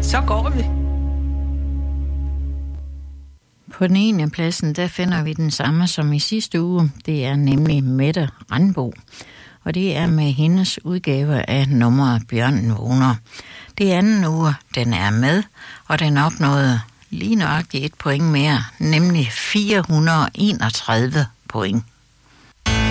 Så går vi. På den ene pladsen, der finder vi den samme som i sidste uge. Det er nemlig Mette Randbo. Og det er med hendes udgave af nummeret Bjørnen vågner. Det er anden uge, den er med, og den opnåede lige nøjagtigt 1 point mere, nemlig 431 point.